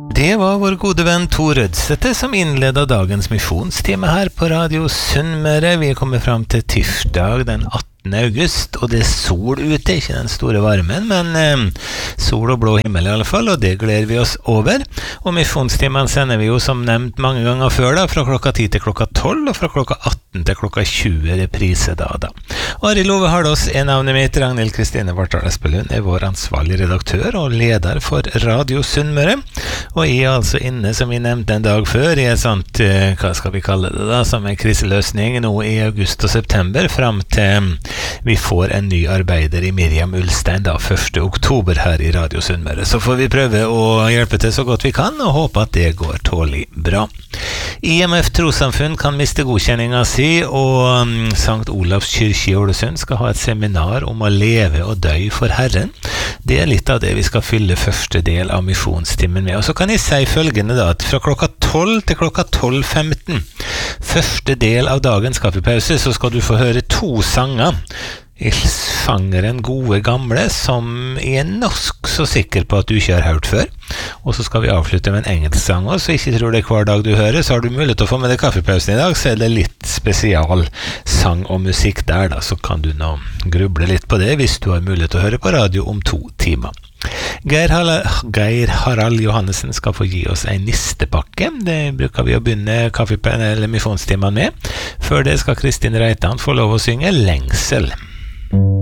Det var vår gode venn Tor Rødsette som innledet dagens misjonstime her på Radio Sunnmøre. Vi er kommet frem til tirsdag den 18. august, og det er sol ute, ikke den store varmen, men sol og blå himmel i alle fall, og det gleder vi oss over. Og misjonstimen sender vi jo som nevnt mange ganger før da, fra klokka 10 til klokka 12, og fra klokka 18 til klokka 20 reprise da. Arild Ove Hardås er navnet mitt, Ragnhild Kristine Bartdal Espelund er vår ansvarlig redaktør og leder for Radio Sunnmøre, og jeg er altså inne, som vi nevnte en dag før, i et sånt, hva skal vi kalle det da, som en kriseløsning nå i august og september, frem til vi får en ny arbeider i Miriam Ulstein da 1. oktober her i Radio Sunnmøre. Så får vi prøve å hjelpe til så godt vi kan, og håpe at det går tålig bra. IMF Trossamfunn kan miste godkjenninga si, og Sankt Olavs kyrkje i Ålesund skal ha et seminar om å leve og dø for Herren. Det er litt av det vi skal fylle første del av misjonstimen med. Og så kan jeg si følgende da, at fra klokka 12 til klokka 12.15, første del av dagens kaffepause, så skal du få høre 2 sanger. I sangeren Gode Gamle, som jeg er norsk så sikker på at du ikke har hørt før. Og så skal vi avslutte med en engelsk sang også, så ikke tror det hver dag du hører, så har du mulighet til å få med deg kaffepausen i dag, så er det litt spesial sang og musikk der da, så kan du nå gruble litt på det hvis du har mulighet til å høre på radio om 2 timer. Geir Harald Johannessen skal få gi oss en nistepakke. Det bruker vi å begynne eller misjonstimen med. Før det skal Kristin Reitan få lov å synge Lengsel.